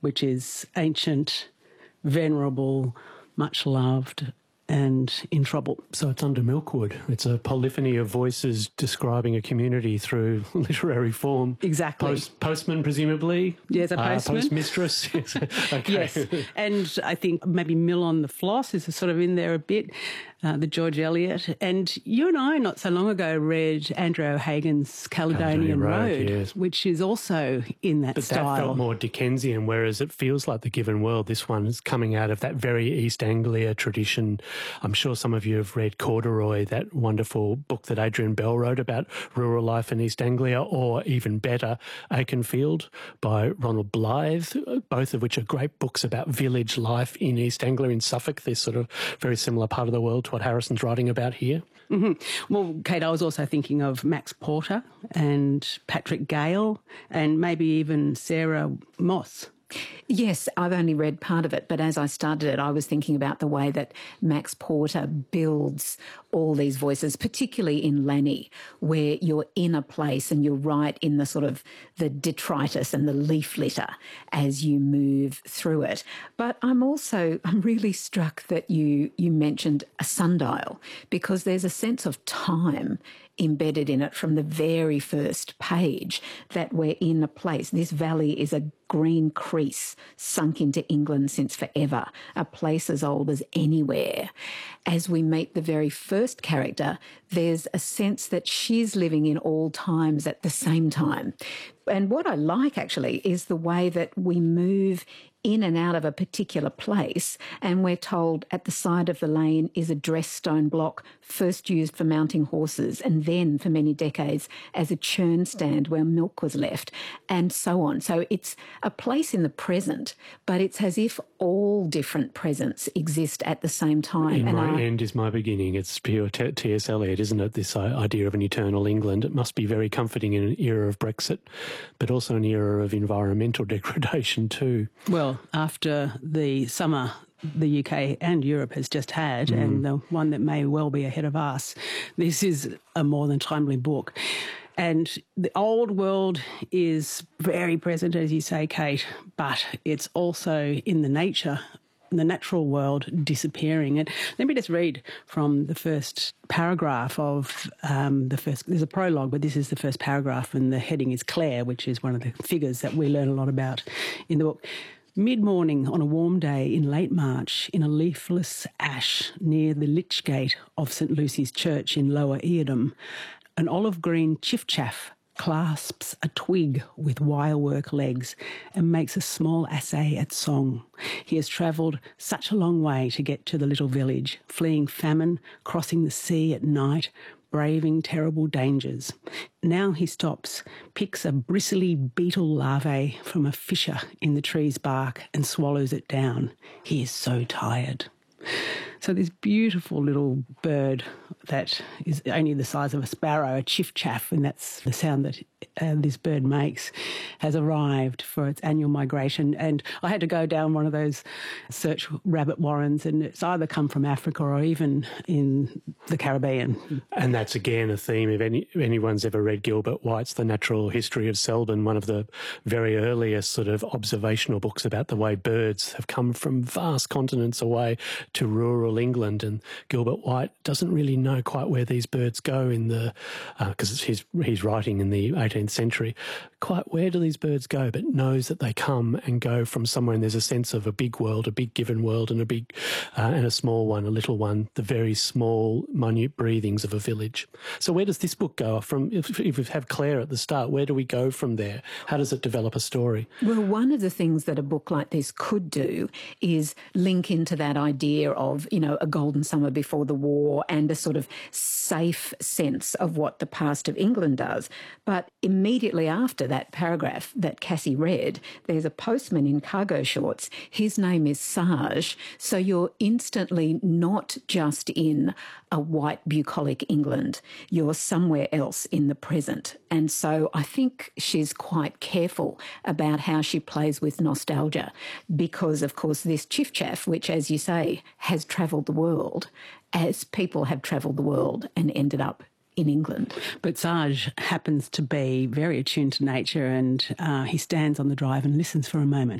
which is ancient, venerable, much loved, and in trouble. So it's under Milkwood. It's a polyphony of voices describing a community through literary form. Exactly. Postman, presumably? Yes, a postman. Postmistress? Okay. Yes, and I think maybe Mill on the Floss is sort of in there a bit, the George Eliot. And you and I, not so long ago, read Andrew O'Hagan's Caledonian Road, yes. which is also in that style. But that felt more Dickensian, whereas it feels like The Given World, this one is coming out of that very East Anglia tradition. I'm sure some of you have read Corduroy, that wonderful book that Adrian Bell wrote about rural life in East Anglia, or even better, Aikenfield by Ronald Blythe, both of which are great books about village life in East Anglia, in Suffolk, this sort of very similar part of the world to what Harrison's writing about here. Mm-hmm. Well, Kate, I was also thinking of Max Porter and Patrick Gale and maybe even Sarah Moss. Yes, I've only read part of it, but as I started it, I was thinking about the way that Max Porter builds all these voices, particularly in Lanny, where you're in a place and you're right in the sort of the detritus and the leaf litter as you move through it. But I'm really struck that you mentioned a sundial, because there's a sense of time embedded in it from the very first page, that we're in a place. This valley is a green crease sunk into England since forever, a place as old as anywhere. As we meet the very first character, there's a sense that she's living in all times at the same time. And what I like, actually, is the way that we move in and out of a particular place, and we're told at the side of the lane is a dressed stone block, first used for mounting horses and then for many decades as a churn stand where milk was left, and so on. So it's a place in the present, but it's as if all different presents exist at the same time. In my end is my beginning. It's pure T.S. Eliot, isn't it, this idea of an eternal England? It must be very comforting in an era of Brexit, but also an era of environmental degradation too. Well, after the summer the UK and Europe has just had, and the one that may well be ahead of us, this is a more than timely book. And the old world is very present, as you say, Kate, but it's also in the natural world disappearing. And let me just read from the first paragraph of there's a prologue, but this is the first paragraph, and the heading is Claire, which is one of the figures that we learn a lot about in the book. Mid-morning on a warm day in late March, in a leafless ash near the lich gate of St Lucy's Church in Lower Eardham, an olive-green chiff-chaff clasps a twig with wirework legs and makes a small essay at song. He has travelled such a long way to get to the little village, fleeing famine, crossing the sea at night, braving terrible dangers. Now he stops, picks a bristly beetle larvae from a fissure in the tree's bark and swallows it down. He is so tired. So this beautiful little bird that is only the size of a sparrow, a chiff-chaff, and that's the sound that this bird makes, has arrived for its annual migration. And I had to go down one of those search rabbit warrens, and it's either come from Africa or even in the Caribbean. And that's, again, a theme. If anyone's ever read Gilbert White's The Natural History of Selborne, one of the very earliest sort of observational books about the way birds have come from vast continents away to rural England, and Gilbert White doesn't really know quite where these birds go in the because he's writing in the 18th century. Quite where do these birds go? But knows that they come and go from somewhere, and there's a sense of a big world, a big given world, and a big and a small one, a little one, the very small, minute breathings of a village. So where does this book go from? If we have Claire at the start, where do we go from there? How does it develop a story? Well, one of the things that a book like this could do is link into that idea of, a golden summer before the war and a sort of safe sense of what the past of England does. But immediately after that paragraph that Cassie read, there's a postman in cargo shorts. His name is Sarge. So you're instantly not just in a white bucolic England. You're somewhere else in the present. And so I think she's quite careful about how she plays with nostalgia because, of course, this chiff-chaff, which, as you say, has travelled the world, as people have travelled the world and ended up in England. But Sarge happens to be very attuned to nature, and he stands on the drive and listens for a moment.